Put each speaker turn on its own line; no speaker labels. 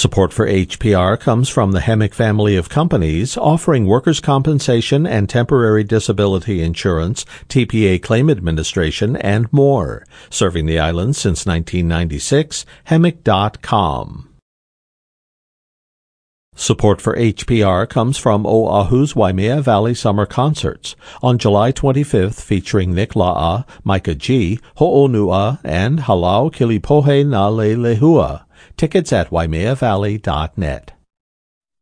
Support for HPR comes from the Hemic family of companies offering workers' compensation and temporary disability insurance, TPA claim administration, and more. Serving the island since 1996, Hemic.com. Support for HPR comes from Oahu's Waimea Valley Summer Concerts on July 25th, featuring Nick La'a, Micah G., Ho'onua, and Halau Kilipohe na Leilehua. Tickets at waimeavalley.net.